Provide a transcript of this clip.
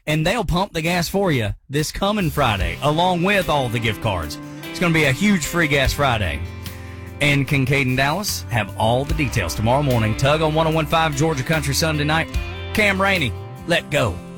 and they'll pump the gas for you this coming Friday, along with all the gift cards. It's going to be a huge Free Gas Friday. And Kincaid and Dallas have all the details tomorrow morning. Tug on 101.5 Georgia Country Sunday night. Cam Rainey, let go.